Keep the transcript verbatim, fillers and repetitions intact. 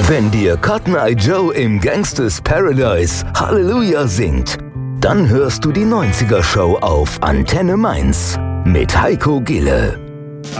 Wenn dir Cotton Eye Joe im Gangsters Paradise Halleluja singt, dann hörst du die neunziger Show auf Antenne Mainz mit Heiko Gille.